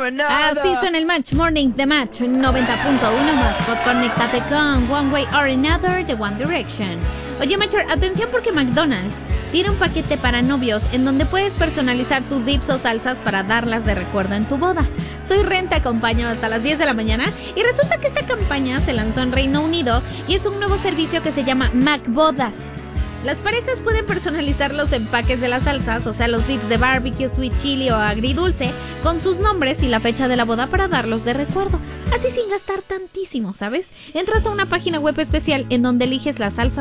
Así suena el Match Morning de Match 90.1 más. Conéctate con One Way or Another de One Direction. Oye, Macho, atención porque McDonald's tiene un paquete para novios en donde puedes personalizar tus dips o salsas para darlas de recuerdo en tu boda. Soy Ren, te acompaño hasta las 10 de la mañana y resulta que esta campaña se lanzó en Reino Unido y es un nuevo servicio que se llama McBodas. Las parejas pueden personalizar los empaques de las salsas, o sea, los dips de barbecue, sweet chili o agridulce, con sus nombres y la fecha de la boda para darlos de recuerdo. Así sin gastar tantísimo, ¿sabes? Entras a una página web especial en donde eliges la salsa